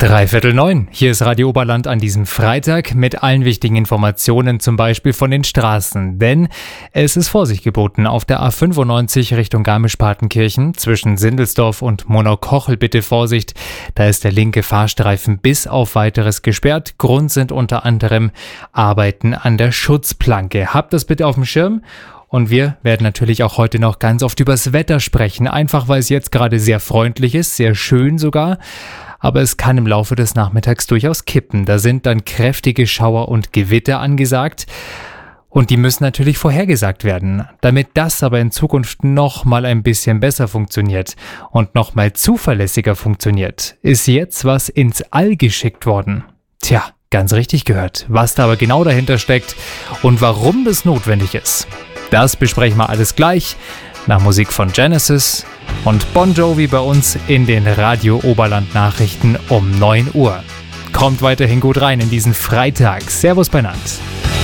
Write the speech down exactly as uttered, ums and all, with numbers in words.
Dreiviertel neun. Hier ist Radio Oberland an diesem Freitag mit allen wichtigen Informationen, zum Beispiel von den Straßen. Denn es ist Vorsicht geboten auf der A fünfundneunzig Richtung Garmisch-Partenkirchen. Zwischen Sindelsdorf und Monaukochel bitte Vorsicht. Da ist der linke Fahrstreifen bis auf Weiteres gesperrt. Grund sind unter anderem Arbeiten an der Schutzplanke. Habt das bitte auf dem Schirm. Und wir werden natürlich auch heute noch ganz oft übers Wetter sprechen. Einfach weil es jetzt gerade sehr freundlich ist, sehr schön sogar. Aber es kann im Laufe des Nachmittags durchaus kippen. Da sind dann kräftige Schauer und Gewitter angesagt. Und die müssen natürlich vorhergesagt werden. Damit das aber in Zukunft noch mal ein bisschen besser funktioniert und noch mal zuverlässiger funktioniert, ist jetzt was ins All geschickt worden. Tja, ganz richtig gehört. Was da aber genau dahinter steckt und warum das notwendig ist, das besprechen wir alles gleich nach Musik von Genesis und Bon Jovi bei uns in den Radio Oberland Nachrichten um neun Uhr. Kommt weiterhin gut rein in diesen Freitag. Servus beieinander.